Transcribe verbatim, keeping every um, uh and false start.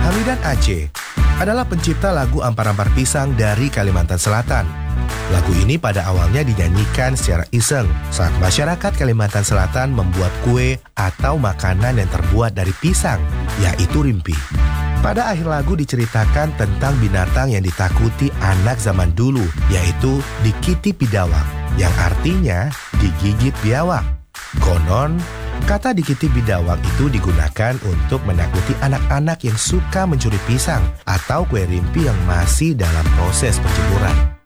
Hamidan Aceh adalah pencipta lagu Ampar-Ampar Pisang dari Kalimantan Selatan. Lagu ini pada awalnya dinyanyikan secara iseng saat masyarakat Kalimantan Selatan membuat kue atau makanan yang terbuat dari pisang, yaitu rimpi. Pada akhir lagu diceritakan tentang binatang yang ditakuti anak zaman dulu, yaitu dikiti bidawak, yang artinya digigit biawak. Konon, kata dikiti bidawak itu digunakan untuk menakuti anak-anak yang suka mencuri pisang atau kue rimpi yang masih dalam proses penjemuran.